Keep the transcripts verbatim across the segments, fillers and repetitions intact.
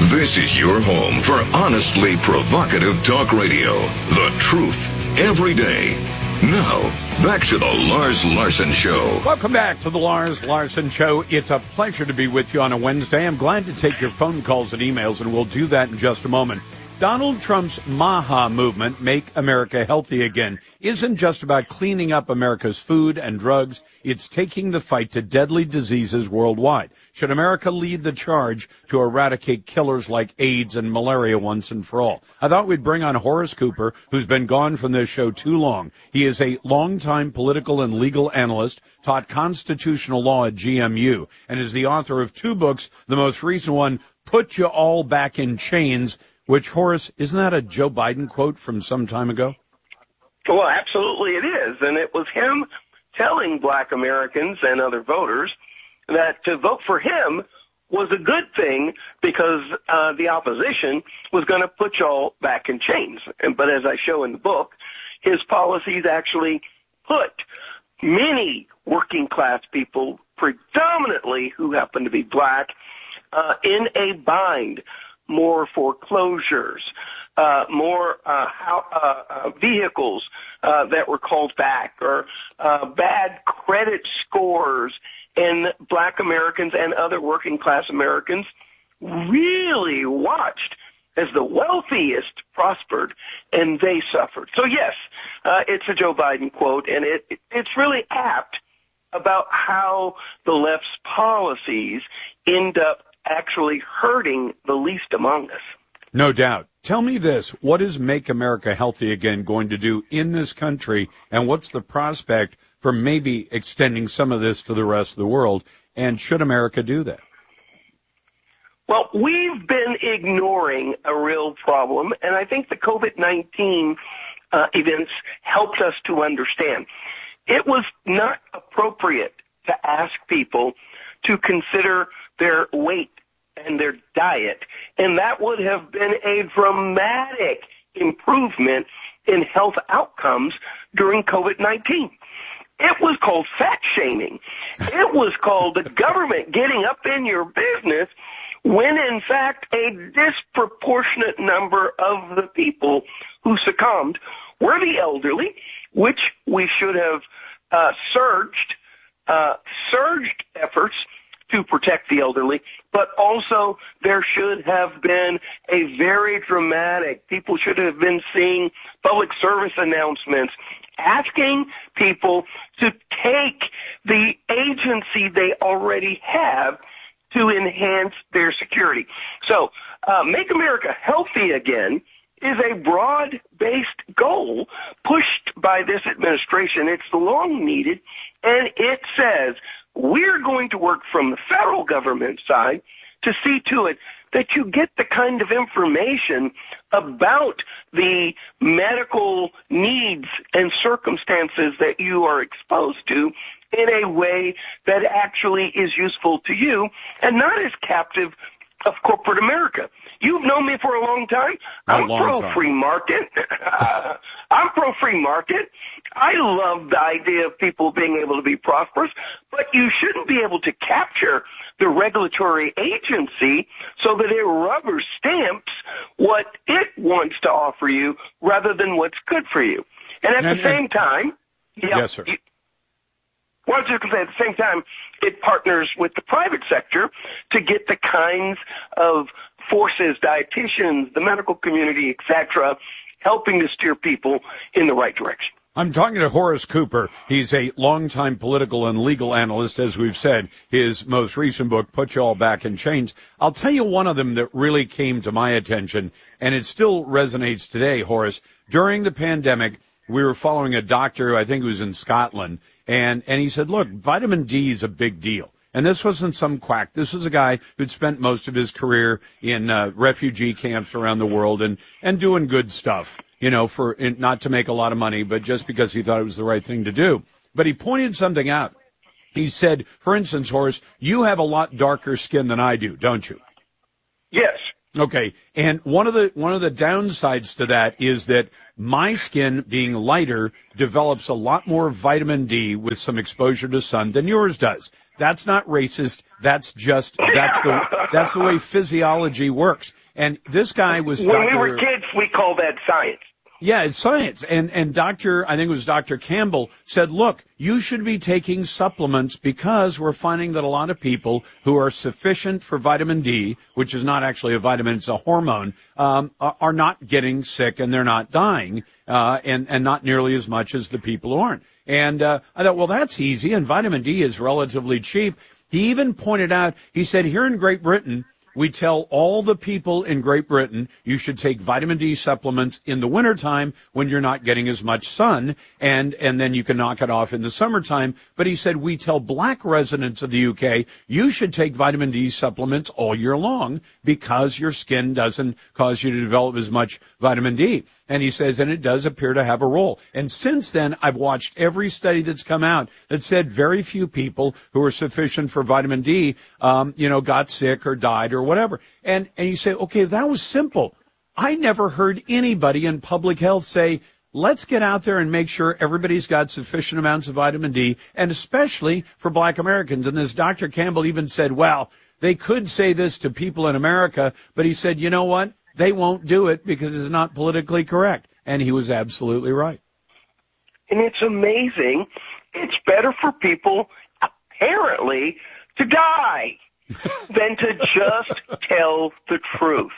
This is your home for honestly provocative talk radio. The truth every day. Now, back to the Lars Larson Show. Welcome back to the Lars Larson Show. It's a pleasure to be with you on a Wednesday. I'm glad to take your phone calls and emails, and we'll do that in just a moment. Donald Trump's MAHA movement, Make America Healthy Again, isn't just about cleaning up America's food and drugs. It's taking the fight to deadly diseases worldwide. Should America lead the charge to eradicate killers like AIDS and malaria once and for all? I thought we'd bring on Horace Cooper, who's been gone from this show too long. He is a longtime political and legal analyst, taught constitutional law at G M U, and is the author of two books, the most recent one, Put You All Back in Chains, which, Horace, isn't that a Joe Biden quote from some time ago? Well, absolutely it is. And it was him telling black Americans and other voters that to vote for him was a good thing because uh, the opposition was going to put y'all back in chains. And, but as I show in the book, his policies actually put many working class people, predominantly who happen to be black, uh, in a bind. More foreclosures, uh, more uh, how, uh, uh, vehicles uh, that were called back, or uh, bad credit scores, and black Americans and other working class Americans really watched as the wealthiest prospered and they suffered. So yes, uh, it's a Joe Biden quote, and it, it it's really apt about how the left's policies end up actually hurting the least among us. No doubt. Tell me this, what is Make America Healthy Again going to do in this country, and what's the prospect for maybe extending some of this to the rest of the world, and should America do that? Well, we've been ignoring a real problem, and I think the COVID nineteen uh, events helped us to understand. It was not appropriate to ask people to consider their weight and their diet, and that would have been a dramatic improvement in health outcomes during COVID nineteen. It was called fat shaming. It was called the government getting up in your business when, in fact, a disproportionate number of the people who succumbed were the elderly, which we should have uh, surged, uh, surged efforts to protect the elderly, but also there should have been a very dramatic, people should have been seeing public service announcements asking people to take the agency they already have to enhance their security. So, uh, Make America Healthy Again is a broad-based goal pushed by this administration. It's long needed, and it says we're going to work from the federal government side to see to it that you get the kind of information about the medical needs and circumstances that you are exposed to in a way that actually is useful to you and not as captive of corporate America. You've known me for a long time. I'm pro-free market. I'm pro-free market. I love the idea of people being able to be prosperous, but you shouldn't be able to capture the regulatory agency so that it rubber stamps what it wants to offer you rather than what's good for you. And at and, the same time, yeah, yes, sir. You, well, I was just going to say, at the same time, it partners with the private sector to get the kinds of forces, dietitians, the medical community, et cetera, helping to steer people in the right direction. I'm talking to Horace Cooper. He's a longtime political and legal analyst, as we've said. His most recent book, Put You All Back in Chains. I'll tell you one of them that really came to my attention, and it still resonates today, Horace. During the pandemic, we were following a doctor who I think was in Scotland, and, and he said, look, vitamin D is a big deal. And this wasn't some quack. This was a guy who'd spent most of his career in uh, refugee camps around the world and, and doing good stuff, you know, for not to make a lot of money, but just because he thought it was the right thing to do. But he pointed something out. He said, for instance, Horace, you have a lot darker skin than I do, don't you? Yes. Okay. And one of the one of the downsides to that is that my skin, being lighter, develops a lot more vitamin D with some exposure to sun than yours does. That's not racist. That's just, that's the, that's the way physiology works. And this guy was When Doctor we were kids, we called that science. Yeah, it's science. And, and Doctor, I think it was Doctor Campbell said, look, you should be taking supplements because we're finding that a lot of people who are sufficient for vitamin D, which is not actually a vitamin, it's a hormone, um, are, are not getting sick and they're not dying, uh, and, and not nearly as much as the people who aren't. And, uh, I thought, well, that's easy. And vitamin D is relatively cheap. He even pointed out, he said, here in Great Britain, we tell all the people in Great Britain you should take vitamin D supplements in the wintertime when you're not getting as much sun, and, and then you can knock it off in the summertime. But he said we tell black residents of the U K you should take vitamin D supplements all year long because your skin doesn't cause you to develop as much vitamin D. And he says, and it does appear to have a role. And since then, I've watched every study that's come out that said very few people who are sufficient for vitamin D, um, you know, got sick or died or whatever. And, and you say, okay, that was simple. I never heard anybody in public health say, let's get out there and make sure everybody's got sufficient amounts of vitamin D, and especially for black Americans. And this Doctor Campbell even said, well, they could say this to people in America, but he said, you know what? They won't do it because it's not politically correct. And he was absolutely right. And it's amazing. It's better for people, apparently, to die than to just tell the truth.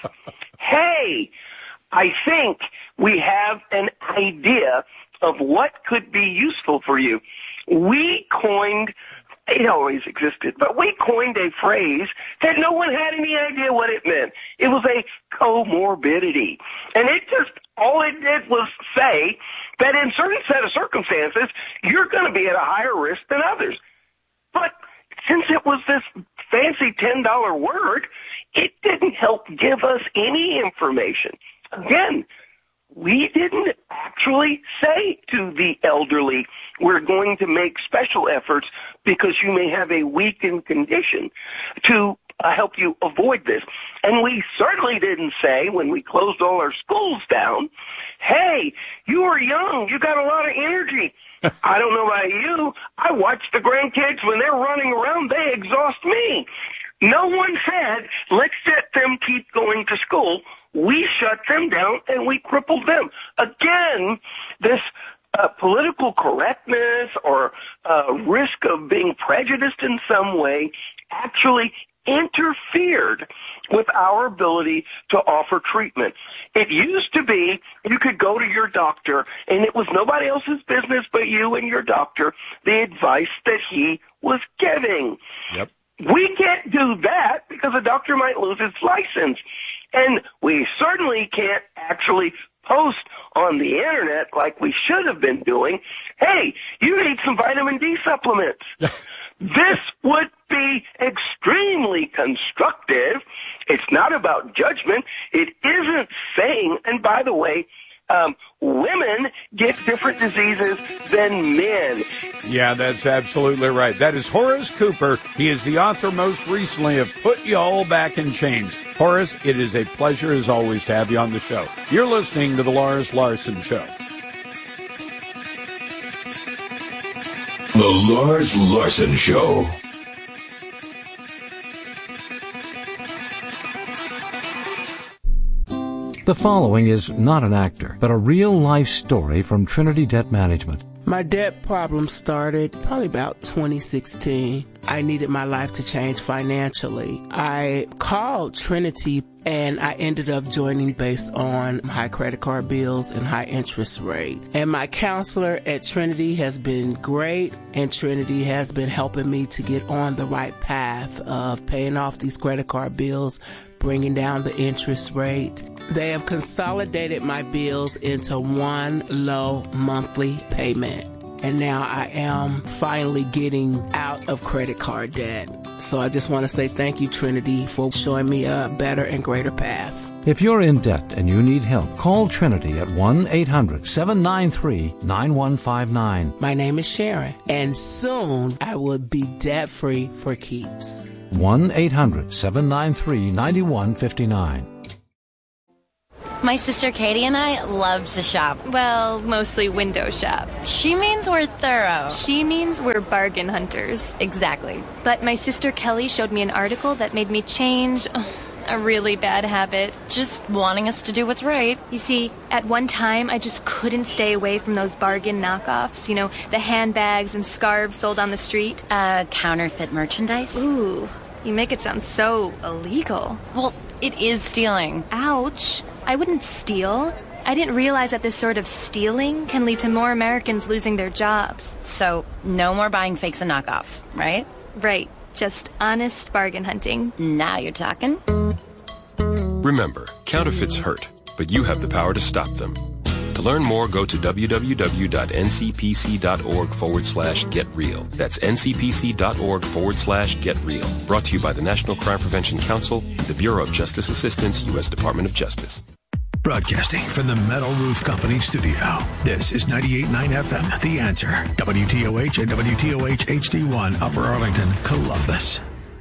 Hey, I think we have an idea of what could be useful for you. We coined, it always existed, but we coined a phrase that no one had any idea what it meant. It was a comorbidity. And it just, all it did was say that in certain set of circumstances, you're going to be at a higher risk than others. But since it was this fancy ten dollar word, it didn't help give us any information. Again, we didn't actually say to the elderly, we're going to make special efforts because you may have a weakened condition to uh, help you avoid this. And we certainly didn't say when we closed all our schools down, hey, you are young, you got a lot of energy. I don't know about you. I watch the grandkids when they're running around, they exhaust me. No one said, let's let them keep going to school. We shut them down and we crippled them. Again, this uh, political correctness or uh, risk of being prejudiced in some way actually interfered with our ability to offer treatment. It used to be you could go to your doctor and it was nobody else's business but you and your doctor, the advice that he was giving. Yep. We can't do that because a doctor might lose his license. And we certainly can't actually post on the internet like we should have been doing, hey, you need some vitamin D supplements. This would be extremely constructive. It's not about judgment. It isn't saying, and by the way, um, women get different diseases than men. Yeah, that's absolutely right. That is Horace Cooper. He is the author most recently of Put You All Back in Chains. Horace, it is a pleasure as always to have you on the show. You're listening to The Lars Larson Show. The Lars Larson Show. The following is not an actor, but a real-life story from Trinity Debt Management. My debt problem started probably about twenty sixteen. I needed my life to change financially. I called Trinity and I ended up joining based on high credit card bills and high interest rate. And my counselor at Trinity has been great, and Trinity has been helping me to get on the right path of paying off these credit card bills, bringing down the interest rate. They have consolidated my bills into one low monthly payment. And now I am finally getting out of credit card debt. So I just want to say thank you, Trinity, for showing me a better and greater path. If you're in debt and you need help, call Trinity at one eight hundred seven nine three nine one five nine. My name is Sharon, and soon I will be debt-free for keeps. one eight hundred seven nine three nine one five nine. My sister Katie and I love to shop. Well, mostly window shop. She means we're thorough. She means we're bargain hunters. Exactly. But my sister Kelly showed me an article that made me change a really bad habit. Just wanting us to do what's right. You see, at one time, I just couldn't stay away from those bargain knockoffs. You know, the handbags and scarves sold on the street. Uh, counterfeit merchandise? Ooh, you make it sound so illegal. Well, it is stealing. Ouch. I wouldn't steal. I didn't realize that this sort of stealing can lead to more Americans losing their jobs. So, no more buying fakes and knockoffs, right? Right. Just honest bargain hunting. Now you're talking. Remember, counterfeits hurt, but you have the power to stop them. To learn more, go to www.ncpc.org forward slash get real. That's ncpc.org forward slash get real. Brought to you by the National Crime Prevention Council and the Bureau of Justice Assistance, U S Department of Justice. Broadcasting from the Metal Roof Company studio. This is ninety-eight point nine F M, The Answer. W T O H and W T O H H D one, Upper Arlington, Columbus.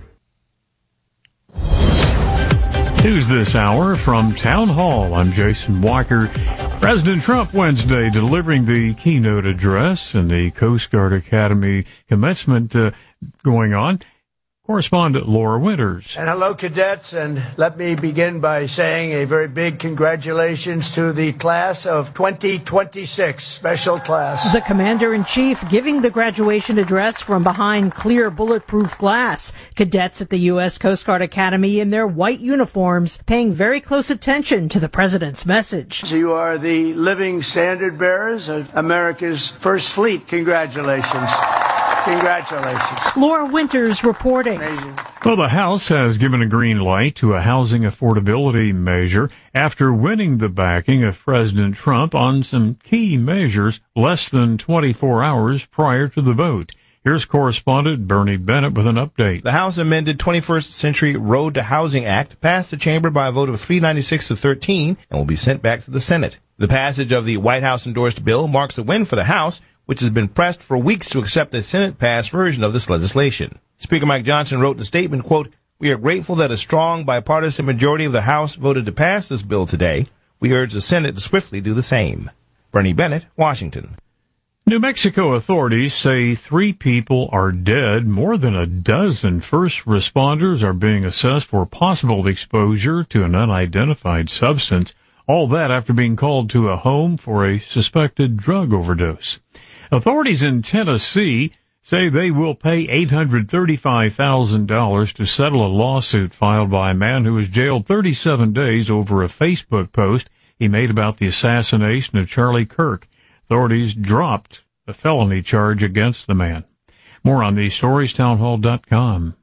News this hour from Town Hall. I'm Jason Walker. President Trump Wednesday delivering the keynote address in the Coast Guard Academy commencement uh, going on. Correspondent Laura Winters. And hello, cadets, and let me begin by saying a very big congratulations to the class of twenty twenty-six, special class. The Commander-in-Chief giving the graduation address from behind clear bulletproof glass. Cadets at the U S Coast Guard Academy in their white uniforms paying very close attention to the President's message. So you are the living standard bearers of America's First Fleet. Congratulations. Congratulations. Laura Winters reporting. Amazing. Well, the House has given a green light to a housing affordability measure after winning the backing of President Trump on some key measures less than twenty-four hours prior to the vote. Here's correspondent Bernie Bennett with an update. The House amended twenty-first Century Road to Housing Act passed the chamber by a vote of three ninety-six to thirteen and will be sent back to the Senate. The passage of the White House-endorsed bill marks a win for the House, which has been pressed for weeks to accept a Senate-passed version of this legislation. Speaker Mike Johnson wrote in a statement, quote, "We are grateful that a strong bipartisan majority of the House voted to pass this bill today. We urge the Senate to swiftly do the same." Bernie Bennett, Washington. New Mexico authorities say three people are dead. More than a dozen first responders are being assessed for possible exposure to an unidentified substance. All that after being called to a home for a suspected drug overdose. Authorities in Tennessee say they will pay eight hundred thirty-five thousand dollars to settle a lawsuit filed by a man who was jailed thirty-seven days over a Facebook post he made about the assassination of Charlie Kirk. Authorities dropped a felony charge against the man. More on these stories, townhall dot com.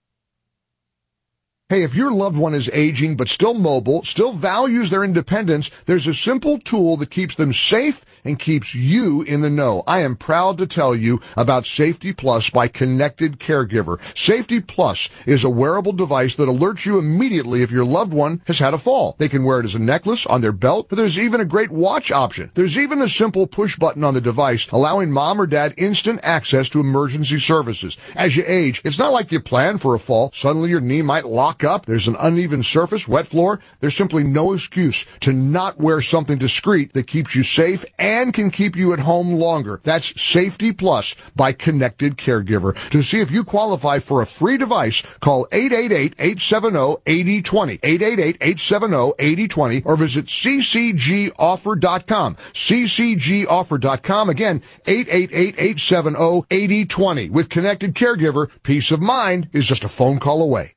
Hey, if your loved one is aging but still mobile, still values their independence, there's a simple tool that keeps them safe and keeps you in the know. I am proud to tell you about Safety Plus by Connected Caregiver. Safety Plus is a wearable device that alerts you immediately if your loved one has had a fall. They can wear it as a necklace, on their belt, but there's even a great watch option. There's even a simple push button on the device allowing mom or dad instant access to emergency services. As you age, it's not like you plan for a fall. Suddenly your knee might lock up. There's an uneven surface, wet floor. There's simply no excuse to not wear something discreet that keeps you safe and can keep you at home longer. That's Safety Plus by Connected Caregiver. To see if you qualify for a free device, call eight eight eight, eight seven zero, eight zero two zero, eight eight eight, eight seven zero, eight zero two zero, or visit c c g offer dot com. c c g offer dot com. Again, eight eight eight, eight seven zero, eight zero two zero. With Connected Caregiver, peace of mind is just a phone call away.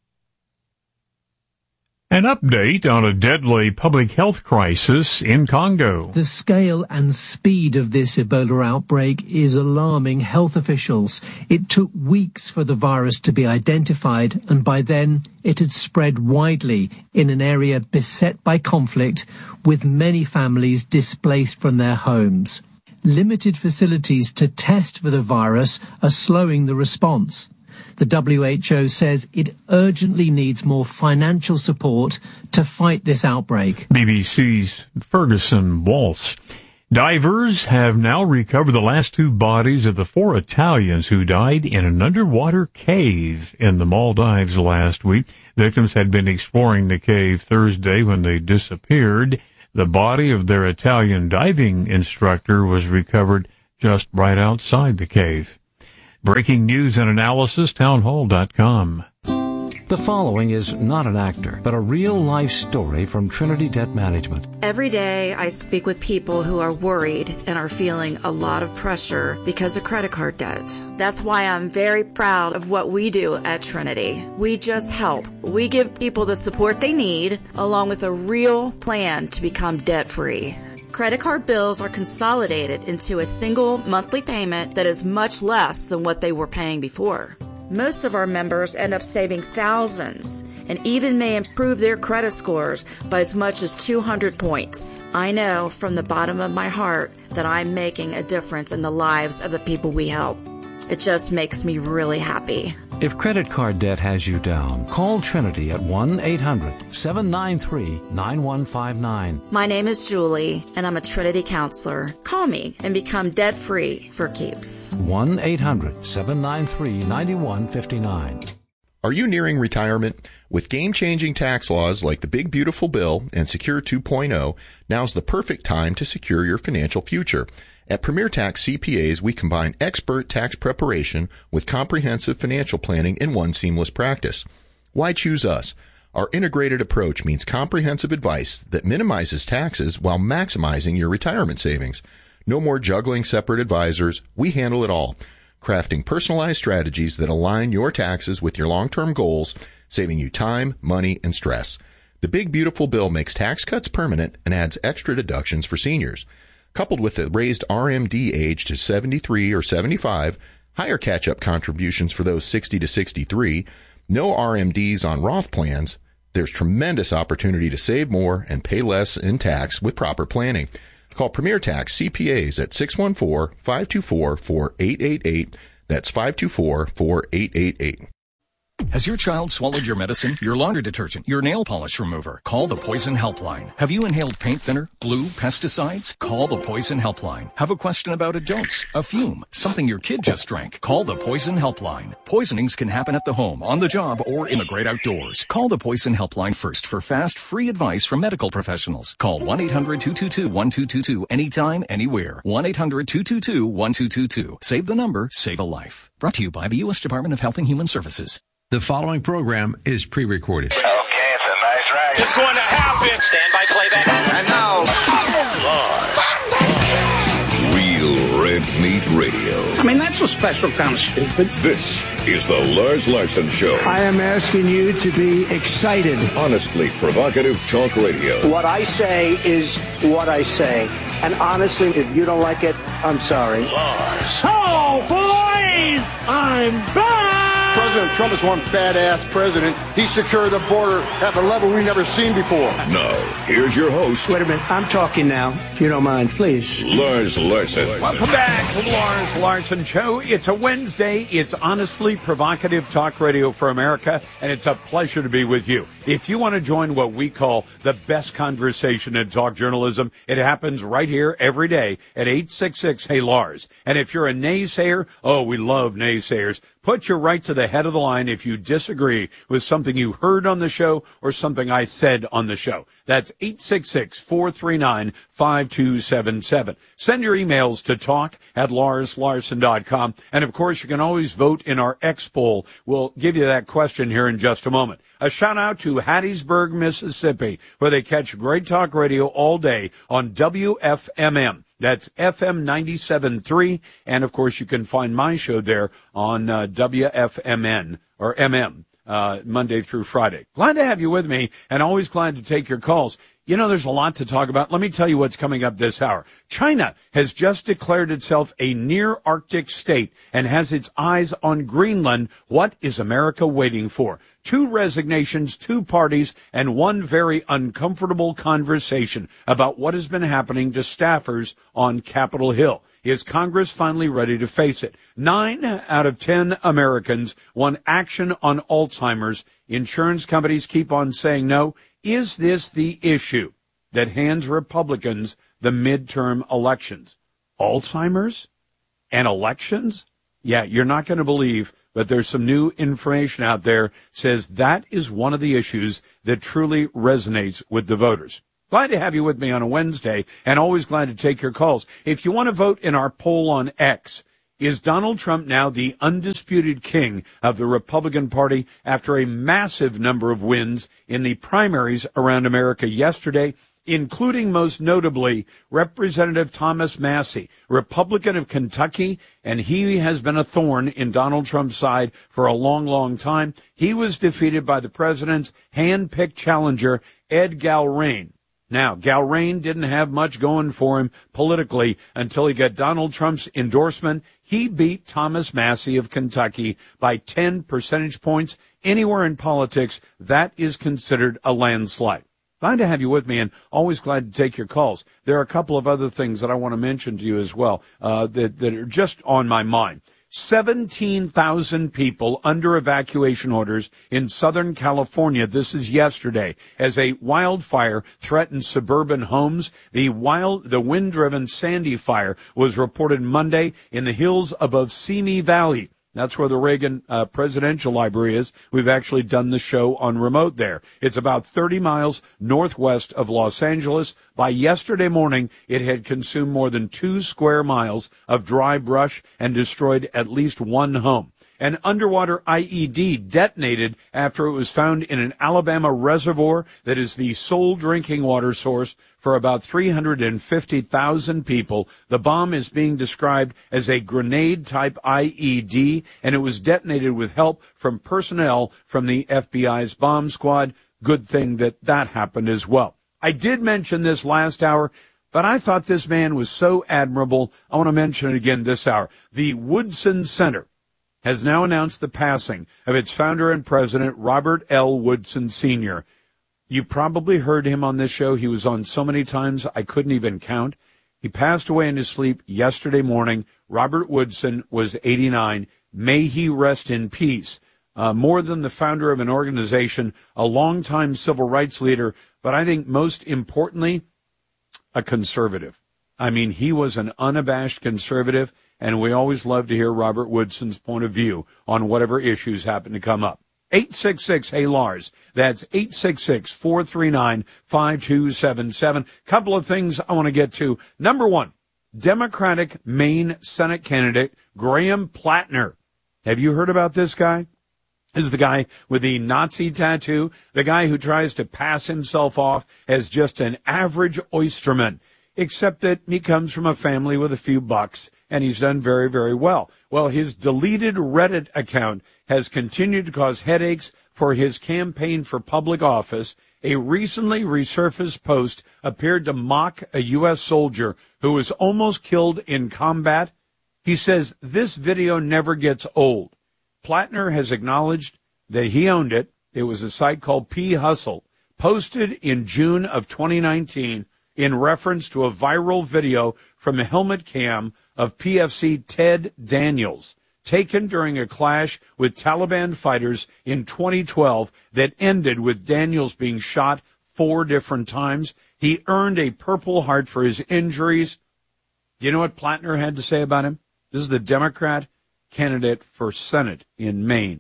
An update on a deadly public health crisis in Congo. The scale and speed of this Ebola outbreak is alarming health officials. It took weeks for the virus to be identified, and by then it had spread widely in an area beset by conflict, with many families displaced from their homes. Limited facilities to test for the virus are slowing the response. The W H O says it urgently needs more financial support to fight this outbreak. B B C's Ferguson Waltz. Divers have now recovered the last two bodies of the four Italians who died in an underwater cave in the Maldives last week. Victims had been exploring the cave Thursday when they disappeared. The body of their Italian diving instructor was recovered just right outside the cave. Breaking news and analysis, townhall dot com. The following is not an actor, but a real-life story from Trinity Debt Management. Every day I speak with people who are worried and are feeling a lot of pressure because of credit card debt. That's why I'm very proud of what we do at Trinity. We just help. We give people the support they need, along with a real plan to become debt-free. Credit card bills are consolidated into a single monthly payment that is much less than what they were paying before. Most of our members end up saving thousands and even may improve their credit scores by as much as two hundred points. I know from the bottom of my heart that I'm making a difference in the lives of the people we help. It just makes me really happy. If credit card debt has you down, call Trinity at one eight hundred seven nine three nine one five nine. My name is Julie, and I'm a Trinity counselor. Call me and become debt-free for keeps. one eight hundred seven nine three nine one five nine. Are you nearing retirement? With game-changing tax laws like the Big Beautiful Bill and Secure two point oh, now's the perfect time to secure your financial future. At Premier Tax C P As, we combine expert tax preparation with comprehensive financial planning in one seamless practice. Why choose us? Our integrated approach means comprehensive advice that minimizes taxes while maximizing your retirement savings. No more juggling separate advisors. We handle it all, crafting personalized strategies that align your taxes with your long-term goals, saving you time, money, and stress. The Big Beautiful Bill makes tax cuts permanent and adds extra deductions for seniors. Coupled with the raised R M D age to seventy-three or seventy-five, higher catch-up contributions for those sixty to sixty-three, no R M Ds on Roth plans, there's tremendous opportunity to save more and pay less in tax with proper planning. Call Premier Tax C P As at six one four, five two four, four eight eight eight. That's five two four, four eight eight eight. Has your child swallowed your medicine, your laundry detergent, your nail polish remover? Call the Poison Helpline. Have you inhaled paint thinner, glue, pesticides? Call the Poison Helpline. Have a question about a dose, a fume, something your kid just drank? Call the Poison Helpline. Poisonings can happen at the home, on the job, or in the great outdoors. Call the Poison Helpline first for fast, free advice from medical professionals. Call one eight hundred two two two one two two two anytime, anywhere. one eight hundred two two two one two two two. Save the number, save a life. Brought to you by the U S Department of Health and Human Services. The following program is pre-recorded. Okay, it's a nice ride. It's going to happen. Stand by playback. And now, Lars. Real Red Meat Radio. I mean, that's a special kind of stupid. This is the Lars Larson Show. I am asking you to be excited. Honestly provocative talk radio. What I say is what I say. And honestly, if you don't like it, I'm sorry. Lars. Oh, boys! I'm back! President Trump is one badass president. He secured the border at a level we've never seen before. Now, here's your host. Wait a minute. I'm talking now, if you don't mind, please. Lars Larson. Welcome back to the Lars Larson Show. It's a Wednesday. It's honestly provocative talk radio for America, and it's a pleasure to be with you. If you want to join what we call the best conversation in talk journalism, it happens right here every day at eight six six, hey Lars. And if you're a naysayer, oh, we love naysayers. Put your right to the head of the line if you disagree with something you heard on the show or something I said on the show. That's eight six six, four three nine, five two seven seven. Send your emails to talk at lars larson dot com. And, of course, you can always vote in our X poll. We'll give you that question here in just a moment. A shout-out to Hattiesburg, Mississippi, where they catch great talk radio all day on W F M M. That's F M ninety-seven point three, and, of course, you can find my show there on uh, W F M N, or M M, uh, Monday through Friday. Glad to have you with me, and always glad to take your calls. You know, there's a lot to talk about. Let me tell you what's coming up this hour. China has just declared itself a near-Arctic state and has its eyes on Greenland. What is America waiting for? Two resignations, two parties, and one very uncomfortable conversation about what has been happening to staffers on Capitol Hill. Is Congress finally ready to face it? Nine out of ten Americans want action on Alzheimer's. Insurance companies keep on saying no. Is this the issue that hands Republicans the midterm elections? Alzheimer's and elections? Yeah, you're not going to believe, but there's some new information out there says that is one of the issues that truly resonates with the voters. Glad to have you with me on a Wednesday, and always glad to take your calls. If you want to vote in our poll on X, is Donald Trump now the undisputed king of the Republican Party after a massive number of wins in the primaries around America yesterday, including most notably Representative Thomas Massie, Republican of Kentucky, and he has been a thorn in Donald Trump's side for a long, long time. He was defeated by the president's hand-picked challenger, Ed Galrain. Now, Galrain didn't have much going for him politically until he got Donald Trump's endorsement. He beat Thomas Massie of Kentucky by ten percentage points. Anywhere in politics, that is considered a landslide. Glad to have you with me, and always glad to take your calls. There are a couple of other things that I want to mention to you as well uh, that, that are just on my mind. seventeen thousand people under evacuation orders in Southern California. This is yesterday as a wildfire threatened suburban homes. The wild, the wind-driven Sandy fire was reported Monday in the hills above Simi Valley. That's where the Reagan uh, Presidential Library is. We've actually done the show on remote there. It's about thirty miles northwest of Los Angeles. By yesterday morning, it had consumed more than two square miles of dry brush and destroyed at least one home. An underwater I E D detonated after it was found in an Alabama reservoir that is the sole drinking water source for about three hundred fifty thousand people. The bomb is being described as a grenade-type I E D, and it was detonated with help from personnel from the F B I's bomb squad. Good thing that that happened as well. I did mention this last hour, but I thought this man was so admirable. I want to mention it again this hour. The Woodson Center has now announced the passing of its founder and president, Robert L. Woodson Senior You probably heard him on this show. He was on so many times I couldn't even count. He passed away in his sleep yesterday morning. Robert Woodson was eighty-nine. May he rest in peace. Uh, more than the founder of an organization, a longtime civil rights leader, but I think most importantly, a conservative. I mean, he was an unabashed conservative, and we always love to hear Robert Woodson's point of view on whatever issues happen to come up. eight six six, hey Lars. That's eight six six, four three nine, five two seven seven. Couple of things I want to get to. Number one, Democratic Maine Senate candidate Graham Plattner. Have you heard about this guy? This is the guy with the Nazi tattoo, the guy who tries to pass himself off as just an average oysterman, except that he comes from a family with a few bucks, and he's done very, very well. Well, his deleted Reddit account has continued to cause headaches for his campaign for public office. A recently resurfaced post appeared to mock a U S soldier who was almost killed in combat. He says, this video never gets old. Plattner has acknowledged that he owned it. It was a site called P Hustle, posted in June of twenty nineteen in reference to a viral video from a helmet cam of P F C Ted Daniels, taken during a clash with Taliban fighters in twenty twelve that ended with Daniels being shot four different times. He earned a Purple Heart for his injuries. Do you know what Plattner had to say about him? This is the Democrat candidate for Senate in Maine.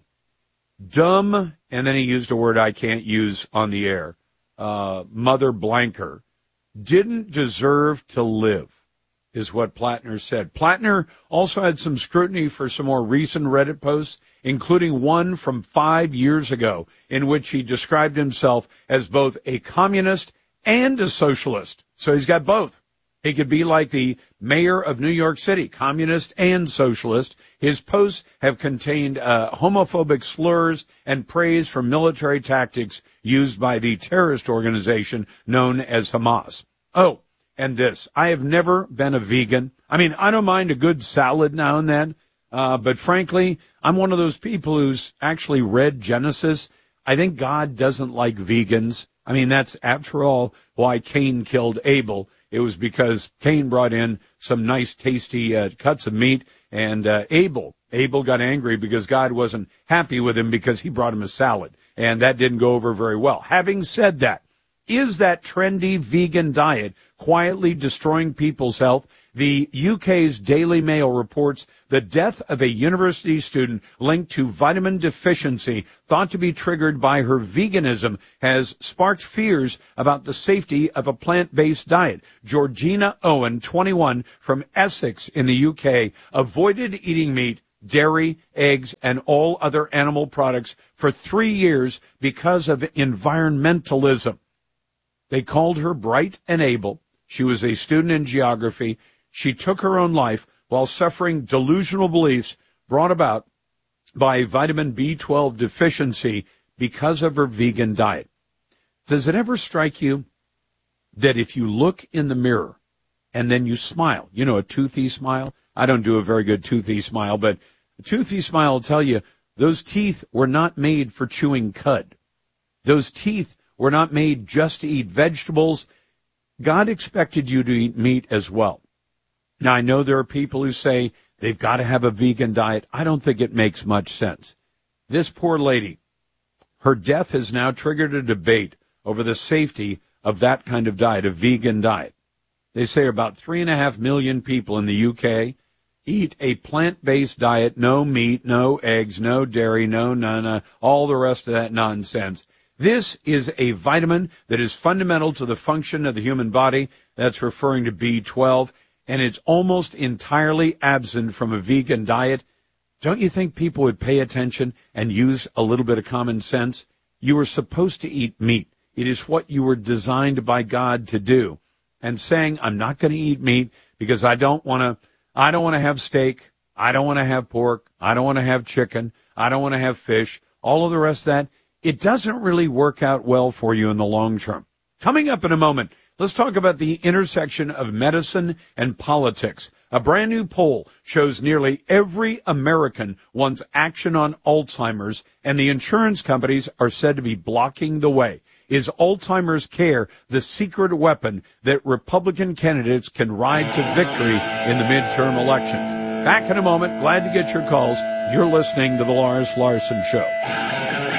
Dumb, and then he used a word I can't use on the air, uh, mother blanker, didn't deserve to live, is what Plattner said. Plattner also had some scrutiny for some more recent Reddit posts, including one from five years ago, in which he described himself as both a communist and a socialist. So he's got both. He could be like the mayor of New York City, communist and socialist. His posts have contained uh, homophobic slurs and praise for military tactics used by the terrorist organization known as Hamas. Oh, and this, I have never been a vegan. I mean, I don't mind a good salad now and then, uh, but frankly, I'm one of those people who's actually read Genesis. I think God doesn't like vegans. I mean, that's, after all, why Cain killed Abel. It was because Cain brought in some nice, tasty uh, cuts of meat, and uh, Abel, Abel got angry because God wasn't happy with him because he brought him a salad, and that didn't go over very well. Having said that, is that trendy vegan diet quietly destroying people's health? The U K's Daily Mail reports the death of a university student linked to vitamin deficiency thought to be triggered by her veganism has sparked fears about the safety of a plant-based diet. Georgina Owen, twenty-one, from Essex in the U K, avoided eating meat, dairy, eggs, and all other animal products for three years because of environmentalism. They called her bright and able. She was a student in geography. She took her own life while suffering delusional beliefs brought about by vitamin B twelve deficiency because of her vegan diet. Does it ever strike you that if you look in the mirror and then you smile, you know, a toothy smile? I don't do a very good toothy smile, but a toothy smile will tell you those teeth were not made for chewing cud. Those teeth were not made just to eat vegetables. God expected you to eat meat as well. Now, I know there are people who say they've got to have a vegan diet. I don't think it makes much sense. This poor lady, her death has now triggered a debate over the safety of that kind of diet, a vegan diet. They say about three and a half million people in the U K eat a plant-based diet, no meat, no eggs, no dairy, no none, all the rest of that nonsense. This is a vitamin that is fundamental to the function of the human body. That's referring to B twelve. And it's almost entirely absent from a vegan diet. Don't you think people would pay attention and use a little bit of common sense? You were supposed to eat meat. It is what you were designed by God to do. And saying, I'm not going to eat meat because I don't want to, I don't want to have steak. I don't want to have pork. I don't want to have chicken. I don't want to have fish. All of the rest of that, it doesn't really work out well for you in the long term. Coming up in a moment, let's talk about the intersection of medicine and politics. A brand new poll shows nearly every American wants action on Alzheimer's, and the insurance companies are said to be blocking the way. Is Alzheimer's care the secret weapon that Republican candidates can ride to victory in the midterm elections? Back in a moment. Glad to get your calls. You're listening to The Lars Larson Show.